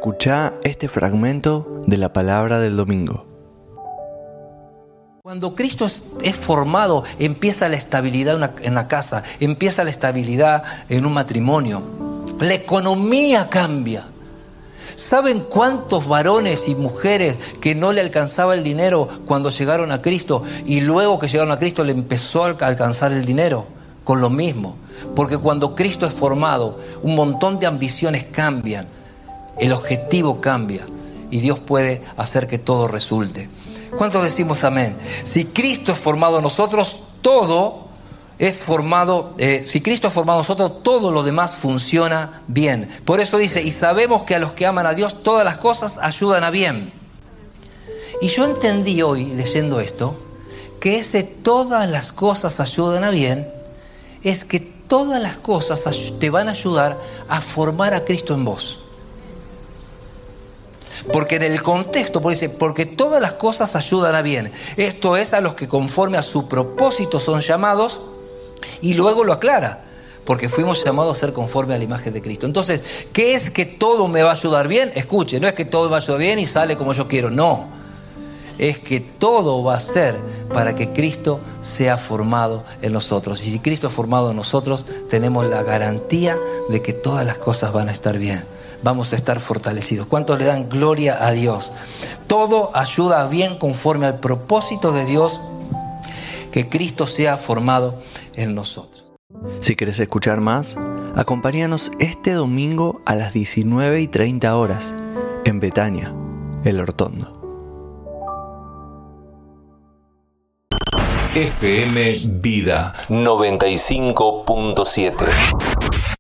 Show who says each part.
Speaker 1: Escuchá este fragmento de la palabra del domingo.
Speaker 2: Cuando Cristo es formado, empieza la estabilidad en la casa, empieza la estabilidad en un matrimonio. La economía cambia. ¿Saben cuántos varones y mujeres que no le alcanzaba el dinero cuando llegaron a Cristo y luego que llegaron a Cristo le empezó a alcanzar el dinero? Con lo mismo. Porque cuando Cristo es formado, un montón de ambiciones cambian, el objetivo cambia y Dios puede hacer que todo resulte. ¿Cuántos decimos amén? Si Cristo es formado en nosotros, todo es formado. Si Cristo es formado en nosotros, todo lo demás funciona bien. Por eso dice, y sabemos que a los que aman a Dios, todas las cosas ayudan a bien. Y yo entendí hoy, leyendo esto, que ese todas las cosas ayudan a bien, es que todas las cosas te van a ayudar a formar a Cristo en vos. Porque en el contexto dice, porque todas las cosas ayudan a bien. Esto es a los que conforme a su propósito son llamados, y luego lo aclara, porque fuimos llamados a ser conforme a la imagen de Cristo. Entonces, ¿qué es que todo me va a ayudar bien? Escuche, no es que todo me va a ayudar bien y sale como yo quiero, no. Es que todo va a ser para que Cristo sea formado en nosotros. Y si Cristo es formado en nosotros, tenemos la garantía de que todas las cosas van a estar bien. Vamos a estar fortalecidos. ¿Cuántos le dan gloria a Dios? Todo ayuda bien conforme al propósito de Dios, que Cristo sea formado en nosotros.
Speaker 1: Si querés escuchar más, acompáñanos este domingo a las 19:30 horas en Betania, El Hortondo.
Speaker 3: FM Vida 95.7